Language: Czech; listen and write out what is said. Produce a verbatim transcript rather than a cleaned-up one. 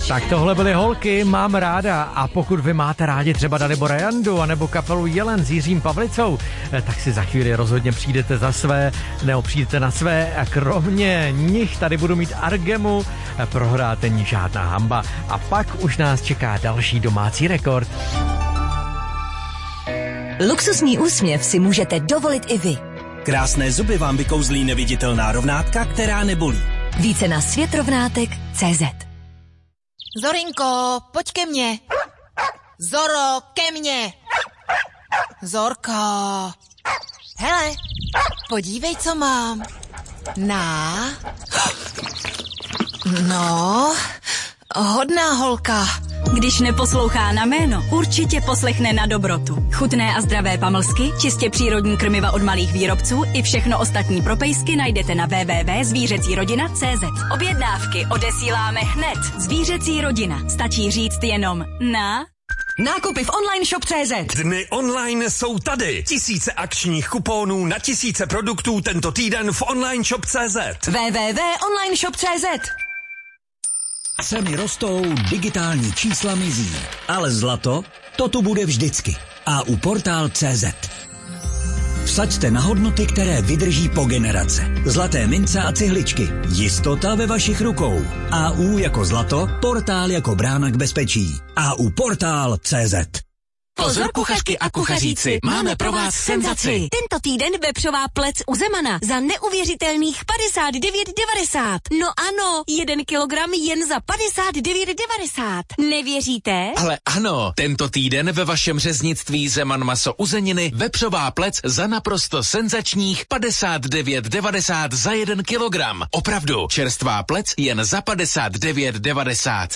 Tak tohle byly Holky, mám ráda. A pokud vy máte rádi třeba Dalibora Jandu anebo kapelu Jelen s Jiřím Pavlicou, tak si za chvíli rozhodně přijdete za své, nebo přijdete na své. A kromě nich tady budu mít Argemu, prohrát není žádná hamba. A pak už nás čeká další domácí rekord. Luxusní úsměv si můžete dovolit i vy. Krásné zuby vám vykouzlí neviditelná rovnátka, která nebolí. Více na světrovnátek tečka cé zet. Zorinko, pojď ke mně. Zoro, ke mně. Zorko. Hele, podívej, co mám. Na. No, hodná holka. Když neposlouchá na jméno, určitě poslechne na dobrotu. Chutné a zdravé pamlsky, čistě přírodní krmiva od malých výrobců i všechno ostatní pro pejsky najdete na w w w tečka zvířecí rodina tečka cé zet. Objednávky odesíláme hned. Zvířecí rodina. Stačí říct jenom na... Nákupy v online shop tečka cé zet. Dny online jsou tady. Tisíce akčních kuponů na tisíce produktů tento týden v online shop tečka cé zet. w w w tečka online shop tečka cé zet. Ceny rostou, digitální čísla mizí, ale zlato, to tu bude vždycky. A u portál tečka cé zet. Vsaďte na hodnoty, které vydrží po generace. Zlaté mince a cihličky. Jistota ve vašich rukou. A U jako zlato, portál jako brána k bezpečí. A U portál tečka cé zet. Pozor kuchařky a kuchaříci, máme pro vás senzaci. Tento týden vepřová plec u Zemana za neuvěřitelných padesát devět devadesát. No ano, jeden kilogram jen za padesát devět devadesát. Nevěříte? Ale ano, tento týden ve vašem řeznictví Zeman maso uzeniny vepřová plec za naprosto senzačních padesát devět devadesát za jeden kilogram. Opravdu, čerstvá plec jen za padesát devět devadesát.